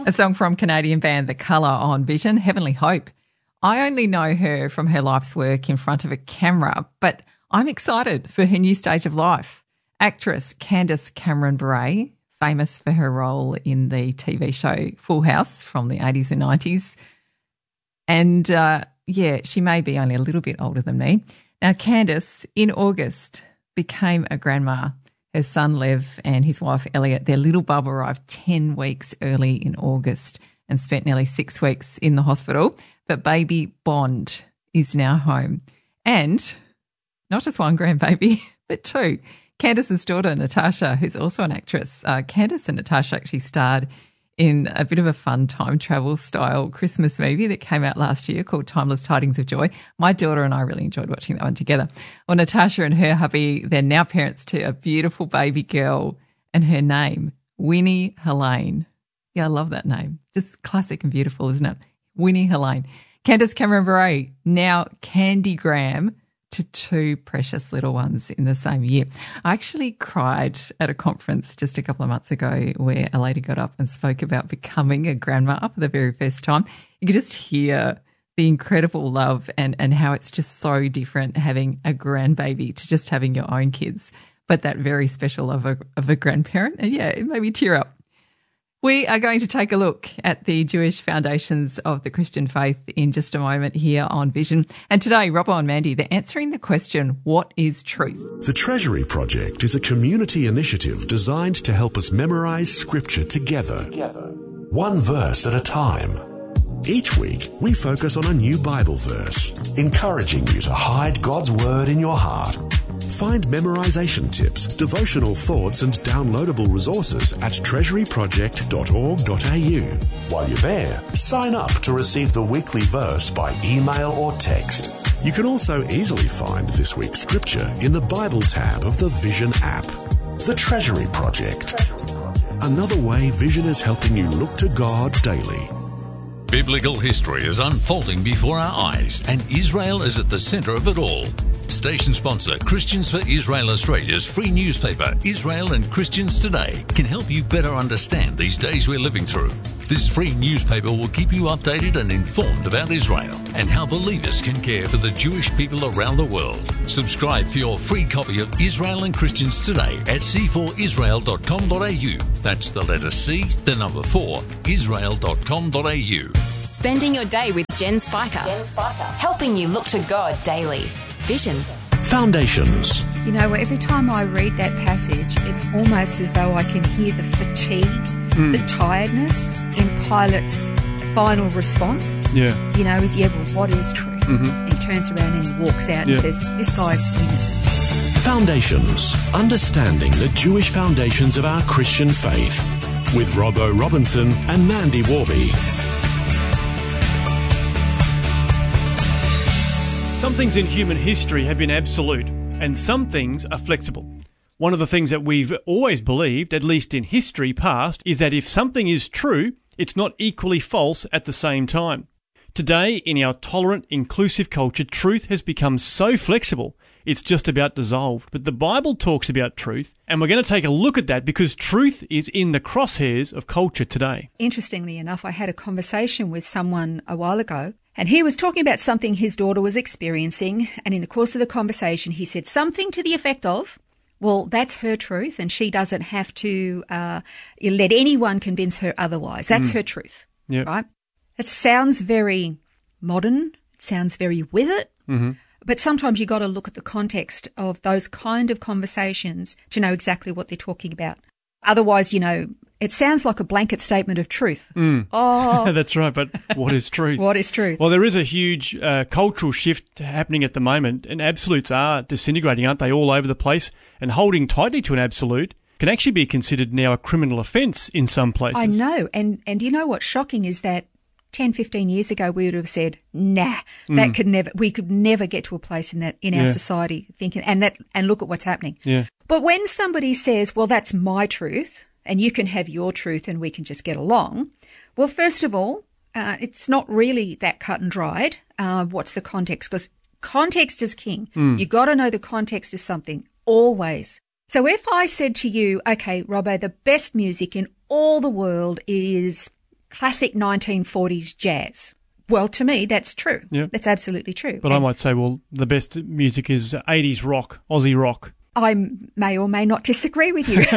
A song from Canadian band The Colour on Vision, Heavenly Hope. I only know her from her life's work in front of a camera, but I'm excited for her new stage of life. Actress Candace Cameron Bure, famous for her role in the TV show Full House from the 80s and 90s. And, she may be only a little bit older than me. Now, Candace, in August, became a grandma. Her son, Lev, and his wife, Elliot, their little bub arrived 10 weeks early in August and spent nearly 6 weeks in the hospital. But baby Bond is now home. And not just one grandbaby, but two. Candace's daughter, Natasha, who's also an actress. Candace and Natasha actually starred in a bit of a fun time travel style Christmas movie that came out last year called Timeless Tidings of Joy. My daughter and I really enjoyed watching that one together. Well, Natasha and her hubby, they're now parents to a beautiful baby girl, and her name, Winnie Helene. Yeah, I love that name. Just classic and beautiful, isn't it? Winnie Helene. Candace Cameron Bure, now Candy Graham, to two precious little ones in the same year. I actually cried at a conference just a couple of months ago where a lady got up and spoke about becoming a grandma for the very first time. You could just hear the incredible love and how it's just so different having a grandbaby to just having your own kids, but that very special love of a grandparent. And yeah, it made me tear up. We are going to take a look at the Jewish foundations of the Christian faith in just a moment here on Vision. And today, Robbo and Mandy, they're answering the question, what is truth? The Treasury Project is a community initiative designed to help us memorize Scripture together, one verse at a time. Each week, we focus on a new Bible verse, encouraging you to hide God's Word in your heart. Find memorization tips, devotional thoughts and downloadable resources at treasuryproject.org.au. While you're there, sign up to receive the weekly verse by email or text. You can also easily find this week's scripture in the Bible tab of the Vision app. The Treasury Project. Another way Vision is helping you look to God daily. Biblical history is unfolding before our eyes, and Israel is at the centre of it all. Station sponsor Christians for Israel Australia's free newspaper, Israel and Christians Today, can help you better understand these days we're living through. This free newspaper will keep you updated and informed about Israel and how believers can care for the Jewish people around the world. Subscribe for your free copy of Israel and Christians Today at c4israel.com.au. That's the letter C, the number 4, israel.com.au. Spending your day with Jen Spiker. Helping you look to God daily. Vision. Foundations. You know, every time I read that passage, it's almost as though I can hear the fatigue, the tiredness in Pilate's final response. Yeah. You know, is, well, what is truth? And he turns around and he walks out and says, this guy's innocent. Foundations. Understanding the Jewish foundations of our Christian faith. With Robbo Robinson and Mandy Warby. Some things in human history have been absolute, and some things are flexible. One of the things that we've always believed, at least in history past, is that if something is true, it's not equally false at the same time. Today, in our tolerant, inclusive culture, truth has become so flexible, it's just about dissolved. But the Bible talks about truth, and we're going to take a look at that because truth is in the crosshairs of culture today. Interestingly enough, I had a conversation with someone a while ago, and he was talking about something his daughter was experiencing, and in the course of the conversation, he said something to the effect of, well, that's her truth, and she doesn't have to let anyone convince her otherwise. That's her truth, right? It sounds very modern. It sounds very with it. But sometimes you got to look at the context of those kind of conversations to know exactly what they're talking about. Otherwise, you know, it sounds like a blanket statement of truth. Oh, that's right. But what is truth? What is truth? Well, there is a huge cultural shift happening at the moment, and absolutes are disintegrating, aren't they, all over the place? And holding tightly to an absolute can actually be considered now a criminal offence in some places. I know. And you know what's shocking is that 10, 15 years ago, we would have said, nah, that could never, we could never get to a place in our society thinking, and look at what's happening. Yeah. But when somebody says, well, that's my truth and you can have your truth and we can just get along. Well, first of all, it's not really that cut and dried. What's the context? Because context is king. You got to know the context of something always. So if I said to you, okay, Robbo, the best music in all the world is classic 1940s jazz. Well, to me, that's true. Yeah. That's absolutely true. But I might say, well, the best music is 80s rock, Aussie rock. I may or may not disagree with you.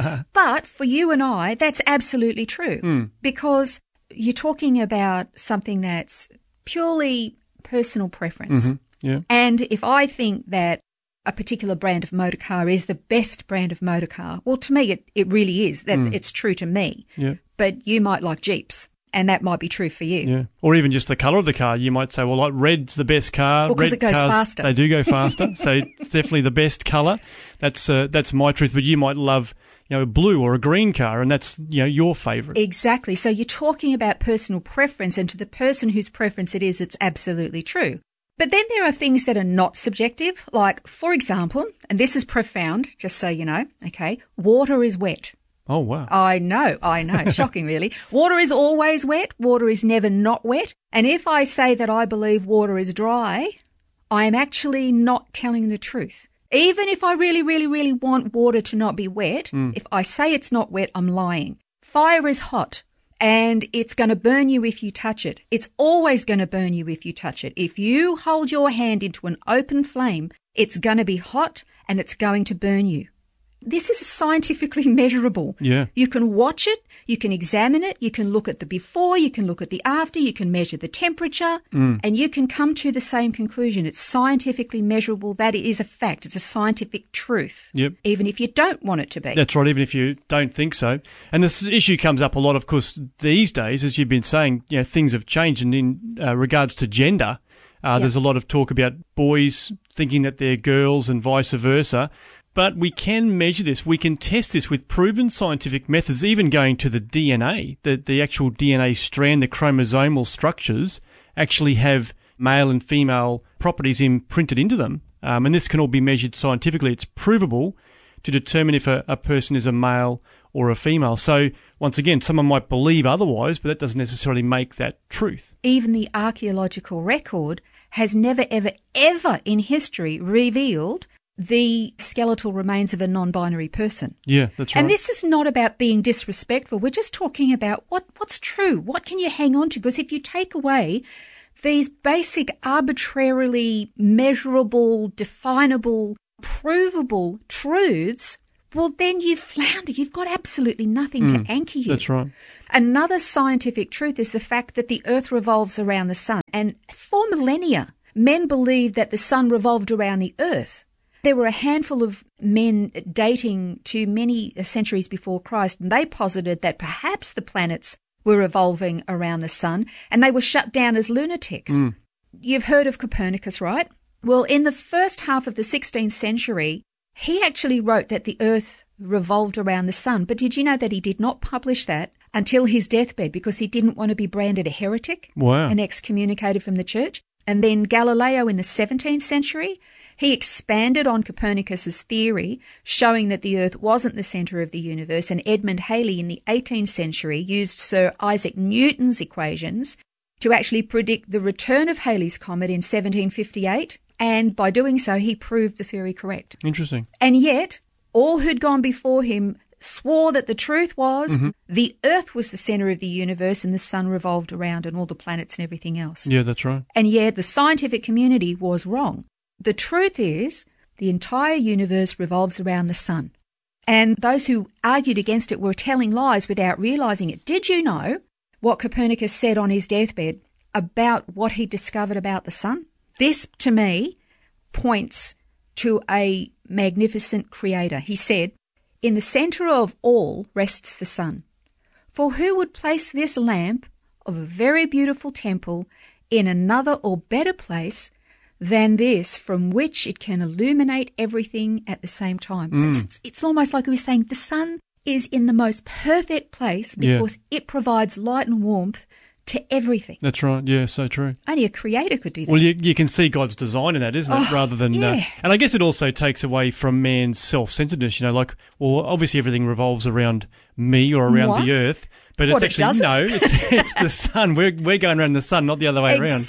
But for you and I, that's absolutely true because you're talking about something that's purely personal preference. Yeah. And if I think that a particular brand of motor car is the best brand of motor car, well, to me, it really is. It's true to me. Yeah. But you might like Jeeps. And that might be true for you. Yeah. Or even just the colour of the car. You might say, well, like red's the best car. Well, because it goes cars, faster. They do go faster. So it's definitely the best colour. That's my truth. But you might love, a blue or a green car, and that's, your favourite. Exactly. So you're talking about personal preference, and to the person whose preference it is, it's absolutely true. But then there are things that are not subjective. Like, for example, and this is profound, just so you know, okay, water is wet. Oh, wow. I know. Shocking, really. Water is always wet. Water is never not wet. And if I say that I believe water is dry, I am actually not telling the truth. Even if I really, really, really want water to not be wet, if I say it's not wet, I'm lying. Fire is hot and it's going to burn you if you touch it. It's always going to burn you if you touch it. If you hold your hand into an open flame, it's going to be hot and it's going to burn you. This is scientifically measurable. Yeah. You can watch it, you can examine it, you can look at the before, you can look at the after, you can measure the temperature, and you can come to the same conclusion. It's scientifically measurable. That is a fact. It's a scientific truth. Yep. Even if you don't want it to be. That's right, even if you don't think so. And this issue comes up a lot, of course, these days, as you've been saying, things have changed. And in regards to gender, there's a lot of talk about boys thinking that they're girls and vice versa. But we can measure this. We can test this with proven scientific methods, even going to the DNA. The actual DNA strand, the chromosomal structures, actually have male and female properties imprinted into them. And this can all be measured scientifically. It's provable to determine if a person is a male or a female. So, once again, someone might believe otherwise, but that doesn't necessarily make that truth. Even the archaeological record has never, ever, ever in history revealed the skeletal remains of a non-binary person. Yeah, that's right. And this is not about being disrespectful. We're just talking about what's true. What can you hang on to? Because if you take away these basic, arbitrarily measurable, definable, provable truths, well, then you've floundered. You've got absolutely nothing to anchor you. That's right. Another scientific truth is the fact that the Earth revolves around the sun. And for millennia, men believed that the sun revolved around the Earth. There were a handful of men dating to many centuries before Christ, and they posited that perhaps the planets were revolving around the sun, and they were shut down as lunatics. You've heard of Copernicus, right? Well, in the first half of the 16th century, he actually wrote that the Earth revolved around the sun. But did you know that he did not publish that until his deathbed because he didn't want to be branded a heretic and excommunicated from the church? And then Galileo in the 17th century, he expanded on Copernicus's theory, showing that the Earth wasn't the centre of the universe, and Edmund Halley in the 18th century used Sir Isaac Newton's equations to actually predict the return of Halley's Comet in 1758, and by doing so, he proved the theory correct. Interesting. And yet, all who'd gone before him swore that the truth was the Earth was the centre of the universe and the sun revolved around and all the planets and everything else. Yeah, that's right. And yet, the scientific community was wrong. The truth is, the entire universe revolves around the sun. And those who argued against it were telling lies without realising it. Did you know what Copernicus said on his deathbed about what he discovered about the sun? This, to me, points to a magnificent creator. He said, "In the centre of all rests the sun. For who would place this lamp of a very beautiful temple in another or better place than this from which it can illuminate everything at the same time?" It's almost like we were saying the sun is in the most perfect place because it provides light and warmth to everything. That's right. Yeah, so true. Only a creator could do that. Well, you can see God's design in that, isn't it? Rather than, and I guess it also takes away from man's self-centeredness. Obviously everything revolves around me or around the earth, but it's actually it's the sun. We're going around the sun, not the other way around.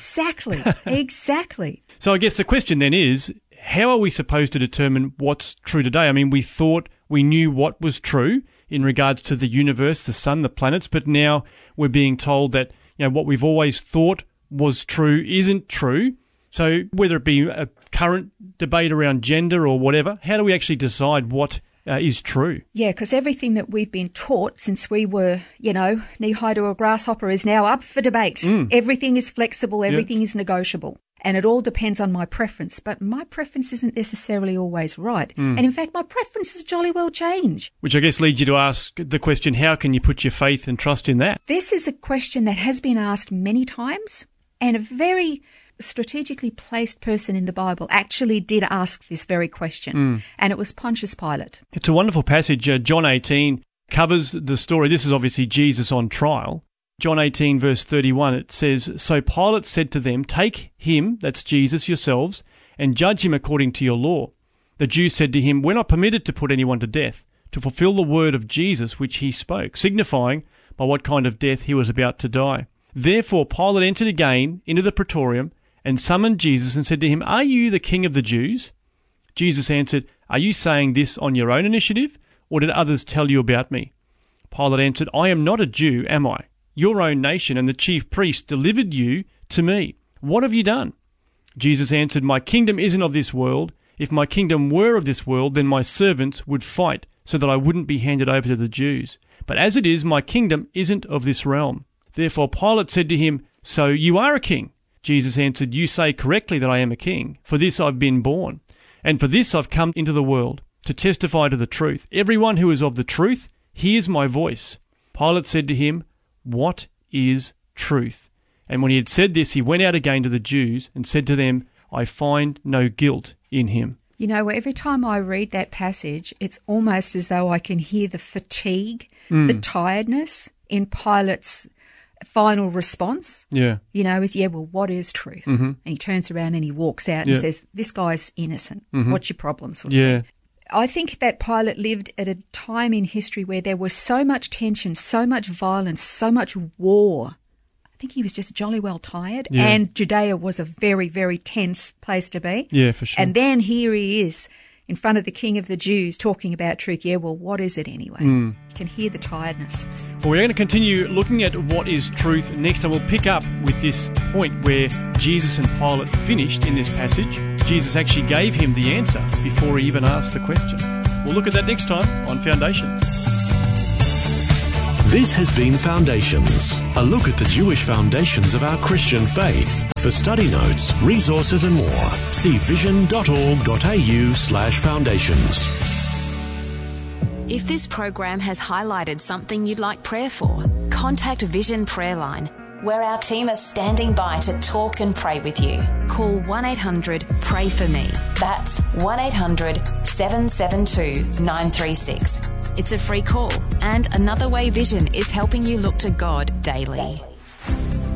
Exactly. So I guess the question then is, how are we supposed to determine what's true today? I mean, we thought we knew what was true in regards to the universe, the sun, the planets, but now we're being told that what we've always thought was true isn't true. So whether it be a current debate around gender or whatever, how do we actually decide what is true? Yeah, because everything that we've been taught since we were, knee-high to a grasshopper is now up for debate. Everything is flexible, everything is negotiable. And it all depends on my preference. But my preference isn't necessarily always right. And in fact, my preferences jolly well change. Which I guess leads you to ask the question, how can you put your faith and trust in that? This is a question that has been asked many times, and a very strategically placed person in the Bible actually did ask this very question, and it was Pontius Pilate. It's a wonderful passage. John 18 covers the story. This is obviously Jesus on trial. John 18 verse 31, it says, "So Pilate said to them, 'Take him,' that's Jesus, 'yourselves, and judge him according to your law.' The Jews said to him, 'We're not permitted to put anyone to death, to fulfill the word of Jesus which he spoke,' signifying by what kind of death he was about to die. Therefore Pilate entered again into the praetorium and summoned Jesus and said to him, 'Are you the king of the Jews?' Jesus answered, 'Are you saying this on your own initiative, or did others tell you about me?' Pilate answered, 'I am not a Jew, am I? Your own nation and the chief priests delivered you to me. What have you done?' Jesus answered, 'My kingdom isn't of this world. If my kingdom were of this world, then my servants would fight so that I wouldn't be handed over to the Jews. But as it is, my kingdom isn't of this realm.' Therefore Pilate said to him, 'So you are a king?' Jesus answered, 'You say correctly that I am a king. For this I've been born, and for this I've come into the world, to testify to the truth. Everyone who is of the truth hears my voice.' Pilate said to him, 'What is truth?' And when he had said this, he went out again to the Jews and said to them, 'I find no guilt in him.'" Every time I read that passage, it's almost as though I can hear the fatigue, the tiredness in Pilate's final response. What is truth? And he turns around and he walks out and says, "This guy's innocent. What's your problem?" Sort of thing. I think that Pilate lived at a time in history where there was so much tension, so much violence, so much war. I think he was just jolly well tired. And Judea was a very, very tense place to be. Yeah, for sure. And then here he is in front of the King of the Jews talking about truth. What is it anyway? You can hear the tiredness. Well, we're going to continue looking at what is truth next, and we'll pick up with this point where Jesus and Pilate finished in this passage. Jesus actually gave him the answer before he even asked the question. We'll look at that next time on Foundations. This has been Foundations, a look at the Jewish foundations of our Christian faith. For study notes, resources and more, see vision.org.au/foundations. If this program has highlighted something you'd like prayer for, contact Vision Prayer Line, where our team are standing by to talk and pray with you. Call 1-800-PRAY-FOR-ME. That's 1-800-772-936. It's a free call, and Another Way Vision is helping you look to God daily.